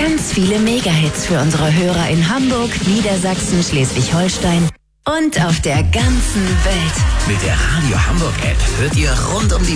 Ganz viele Megahits für unsere Hörer in Hamburg, Niedersachsen, Schleswig-Holstein und auf der ganzen Welt. Mit der Radio Hamburg App hört ihr rund um die